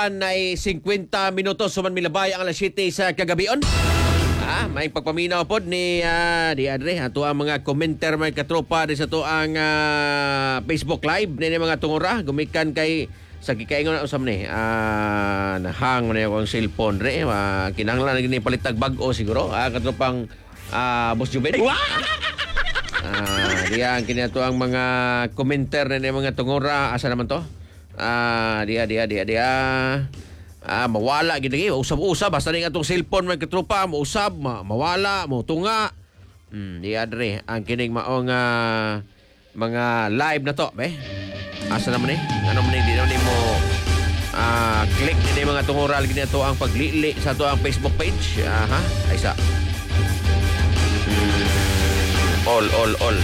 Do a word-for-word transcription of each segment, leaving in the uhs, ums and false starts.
Bulan na fifty minutos suman milabay ang alas siyete sa kagabion. Ah, may pagpaminaw pod ni uh, di adre ato ang mga commenter may katropa di sa to ang uh, Facebook Live ni mga tungura gumikan kay sa gikaingon usam ni ah nahang man yung cellphone re uh, kinahanglan ni palitag bag-o siguro ah katropang ah Boss Juben. Ah, diyan kinato ang mga commenter ni mga tungura asa naman to? Ah, dia dia dia dia ah mawala gid lagi usab-usab basta ning atong cellphone may katropa mo usab ma, mawala mo tunga. Hmm, dia adre ang kining maong uh, mga live na to, be. Asa naman eh? Ano man hindi naman mo ah click ni mga tungural gid to ang paglili sa to ang Facebook page. Aha, ay sa. Hmm, all all all.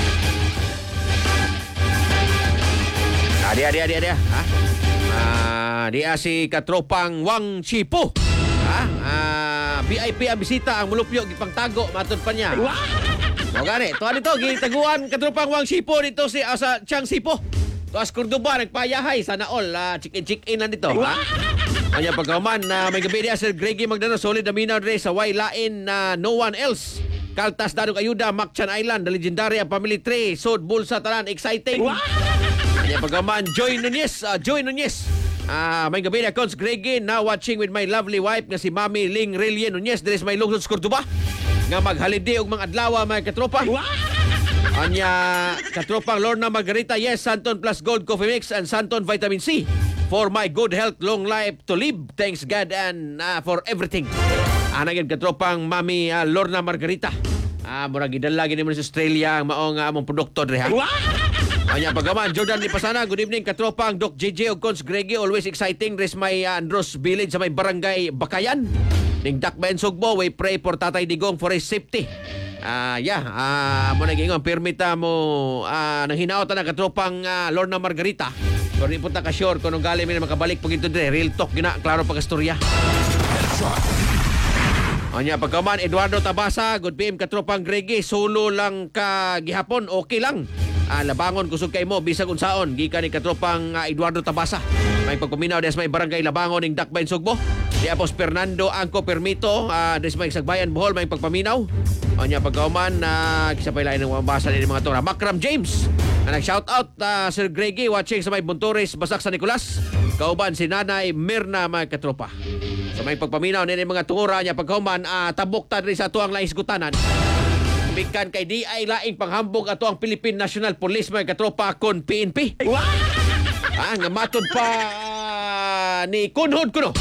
Ah, dia dia dia dia. Ha? Ah, dia si katropang Wang Chipo. Ha? Ah, V I P ang bisita ang mulupyo gipangtago matud pa niya. Mo gani, to dito gitaguan katropang Wang Chipo dito si uh, sa Chiang Sipo. Tuas Cordoba nagpayahay sana all uh, chicken chicken na dito. Ha? Anya pagkaman na uh, may gabi dia Sir Greggy Magdano solid na minaw dre sa way lain na uh, no one else. Kaltas dadong ayuda Macchan Island, the legendary family tree, Sod Bulsa tanan exciting. Anya pagkaman Joy Nunez, uh, Joy Nunez. Ah, uh, may gabi na Cons Greggy now watching with my lovely wife nga si Mami Ling Rilien Nunez dre sa may lungsod sa Cordoba. Nga maghalidi og mga adlaw mga katropa. Anya katropang Lorna Margarita, yes, Santon Plus Gold Coffee Mix and Santon Vitamin C for my good health, long life to live. Thanks God and uh, for everything. Anagin katropang Mami uh, Lorna Margarita. Ah, murag gidala gini mo sa Australia ang maong uh, among produkto dre ha. Anya pagaman Jordan Lipasana, good evening katropang Doc J J og Cons Greggy, always exciting res may uh, Andros Village sa may barangay Bakayan. Ning Dakbayan Sugbo, we pray for Tatay Digong for his safety. Ah, uh, yeah, ah uh, mo nagingon permita mo ah uh, nang hinaot na katropang uh, Lorna Margarita. Kung di punta ka sure kung galing mi makabalik pag ito dire, real talk gina, klaro pag istorya. Anya pagkaman Eduardo Tabasa, good P M katropang Greggy, solo lang ka gihapon, okay lang. Ah, labangon kusog kay mo bisag unsaon gikan ni katropang uh, Eduardo Tabasa. May pagpaminaw des may barangay Labangon ning Dakbayan Sugbo. Di apos Fernando Angco Permito, uh, des may Sagbayan Bohol may pagpaminaw. Anya pagkauman na uh, kisapay lain ng mabasa ni mga tora. Macram James, na nag-shout out uh, Sir Greggy watching sa may Buntores, Basak San Nicolas. Kauban si Nanay Mirna mga katropa. Sa may pagpaminaw ni mga tungura niya pagkauman uh, tabok ta rin sa tuang laing sugutanan. Bikan kay di ay laing panghambog ato ang Philippine National Police mga katropa kon P N P. Ah, nga matod pa uh, ni Kunhod kuno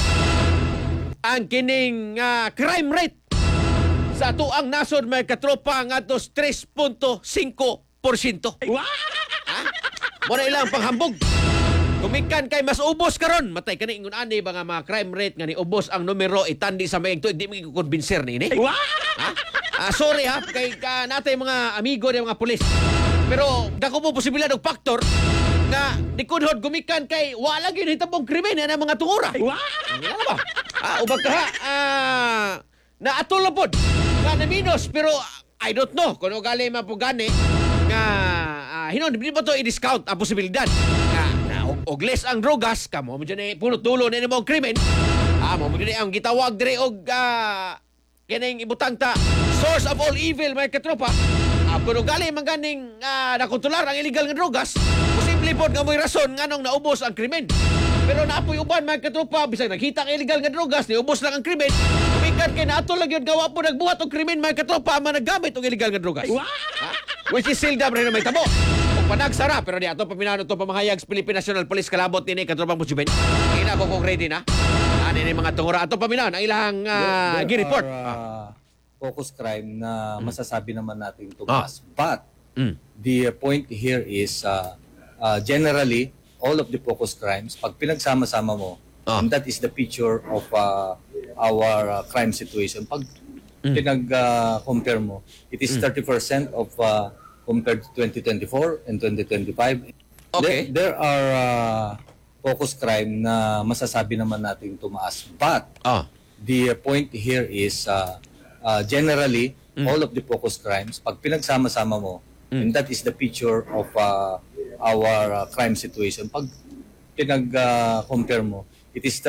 ang kining uh, crime rate sa ato ang nasod mga katropa nga atos three point five percent. Ah, muna ilang panghambog. Kumikan kay mas ubos karon matay kani ingon ani ba nga mga crime rate nga ni ubos ang numero itandi sa mayeng tuig di mi ko konbinser ni ni. Ha? Ah, sorry ha, kay ka natay mga amigo ni mga pulis. Pero dako mo posibilidad og factor na di kunhod gumikan kay wala gyud hitabong krimen na mga tungura. Ano ba? Ah, ubag ka ha. Ah, na atol na pod. Nga na minus pero I don't know kung gali man po gani nga ah, hinon di ba to i-discount ang posibilidad. Nga na og, og less ang drogas kamo mo dyan puno tulo na mga krimen. Ah, mo mo dyan ang gitawag dire og ah, kining ibutang ta source of all evil mga katropa. Ah, kung gali man ganing uh, nakontrolar ang illegal nga drogas, posible pod nga mo'y rason nganong naubos ang krimen. Pero naapoy uban mga katropa, bisag nakita ang illegal nga drogas, niubos lang ang krimen. Kumikan kay nato lang yun gawa po nagbuhat og krimen mga katropa man naggamit og illegal nga drogas. Ha? Which is seldom rin na may tabo. O panagsara, pero di ato paminano to pamahayag Philippine National Police kalabot ni katropang Musjuben. Ina ko kung ready na. Ano ni mga tungura ato paminano ang ilang uh, gi-report. Uh, focus crime na masasabi naman natin tumaas. Ah. But mm. the point here is uh, uh, generally all of the focus crimes pag pinagsama-sama mo ah. and that is the picture of uh, our uh, crime situation. Pag mm. pinag-compare uh, mo, it is mm. thirty percent of uh, compared to twenty twenty-four and twenty twenty-five. Okay. There, there are uh, focus crime na masasabi naman natin tumaas. But ah. the point here is uh, Uh, generally, mm. all of the focus crimes, pag pinagsama-sama mo, mm. and that is the picture of uh, our uh, crime situation. Pag pinag-compare uh, mo, it is